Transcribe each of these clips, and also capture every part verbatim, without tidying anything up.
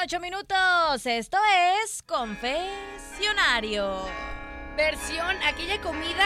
ocho minutos. Esto es Confesionario. Versión aquella comida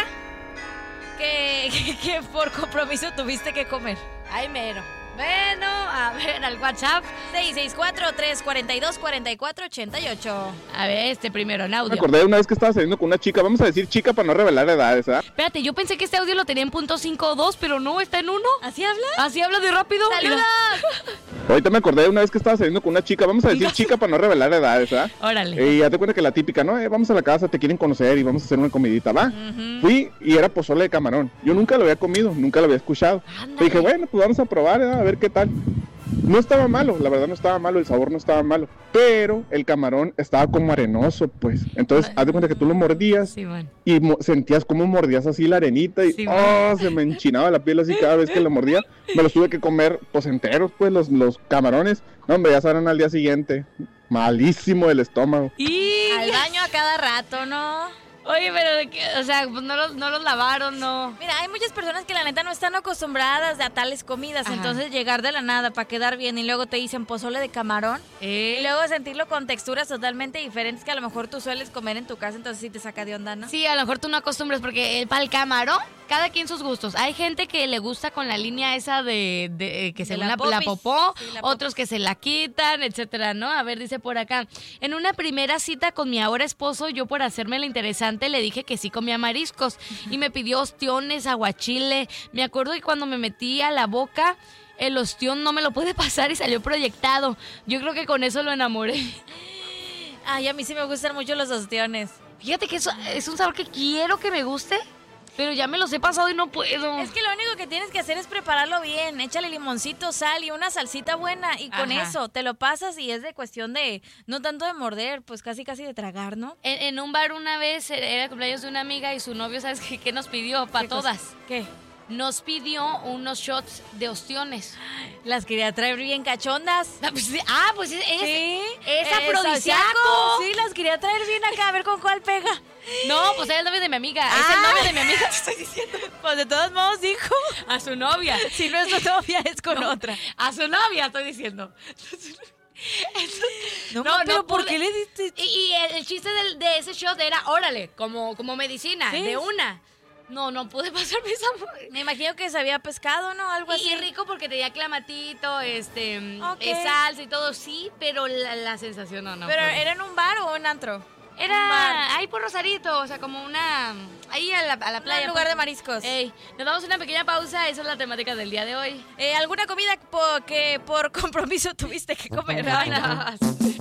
que, que, que por compromiso tuviste que comer. Ay, mero. Bueno, a ver, al WhatsApp seis seis cuatro, tres cuatro dos, cuatro cuatro ocho ocho. A ver, este primero, en audio. Me acordé de una vez que estaba saliendo con una chica. Vamos a decir chica para no revelar edades, ¿verdad? Espérate, yo pensé que este audio lo tenía en punto cinco dos, pero no, está en uno. ¿Así habla? Así habla de rápido. ¡Saludos! Ahorita me acordé de una vez que estaba saliendo con una chica. Vamos a decir No. chica para no revelar edades, ¿verdad? Órale. Y ya te cuenta que la típica, ¿no? Eh, vamos a la casa, te quieren conocer y vamos a hacer una comidita, ¿va? Uh-huh. Fui y era pozole de camarón. Yo nunca lo había comido, nunca lo había escuchado. Ándale. Dije, bueno, pues vamos a probar, ¿verdad? A ver qué tal. No estaba malo, la verdad no estaba malo, el sabor no estaba malo, pero el camarón estaba como arenoso, pues. Entonces, haz de cuenta que tú lo mordías Sí, man. y mo- sentías como mordías así la arenita y Sí, oh, se me enchinaba la piel así cada vez que lo mordía. Me los tuve que comer pues enteros, pues, los, los camarones. No, hombre, ya saben al día siguiente. Malísimo el estómago. Y... Al baño a cada rato, ¿no? Oye, pero, ¿de qué? O sea, pues no los, no los lavaron, no. Mira, hay muchas personas que la neta no están acostumbradas a tales comidas, Ajá. entonces llegar de la nada para quedar bien y luego te dicen pozole de camarón ¿Eh? y luego sentirlo con texturas totalmente diferentes que a lo mejor tú sueles comer en tu casa, entonces sí te saca de onda, ¿no? Sí, a lo mejor tú no acostumbras porque el, para el camarón, cada quien sus gustos. Hay gente que le gusta con la línea esa de, de que De según la la, la popis. popó, Sí, la otros que se la quitan, etcétera, ¿no? A ver, dice por acá. En una primera cita con mi ahora esposo, yo por hacerme la interesante le dije que sí comía mariscos y me pidió ostiones, aguachile. Me acuerdo que cuando me metí a la boca, el ostión no me lo pude pasar y salió proyectado. Yo creo que con eso lo enamoré. Ay, a mí sí me gustan mucho los ostiones. Fíjate que eso es un sabor que quiero que me guste, pero ya me los he pasado y no puedo. Es que lo único que tienes que hacer es prepararlo bien, échale limoncito, sal y una salsita buena y con Ajá. eso te lo pasas y es de cuestión de, no tanto de morder, pues casi casi de tragar, ¿no? En, en un bar una vez era el cumpleaños de una amiga y su novio, ¿sabes qué, qué nos pidió? Para ¿Qué cosa? todas. ¿Qué? Nos pidió unos shots de ostiones. Las quería traer bien cachondas. Ah, pues, sí, ah, pues es, es, Sí, es eh, afrodisíaco. Sí, las quería traer bien acá, a ver con cuál pega. No, pues era el novio de mi amiga. Es Ah. el novio de mi amiga, te estoy diciendo. Pues de todos modos dijo, A su novia. si no es tu novia es con No, otra. A su novia, estoy diciendo. No, ma, pero ¿por pude- qué le diste? Y, y el, el chiste del- de ese shot era, órale, como, como medicina, Sí. de una. No, no pude pasarme esa... Me imagino que se había pescado, ¿no? Algo así. Y, y rico porque tenía clamatito, este, Ok. eh, salsa y todo, sí, pero la, la sensación no, no. Pero pude. ¿era en un bar o un antro? Un bar. Era ahí por Rosarito, o sea, como una... Ahí a la, a la playa. Un lugar pues. de mariscos. Ey, nos damos una pequeña pausa, esa es la temática del día de hoy. Eh, ¿Alguna comida po- que por compromiso tuviste que comer? Ay, no.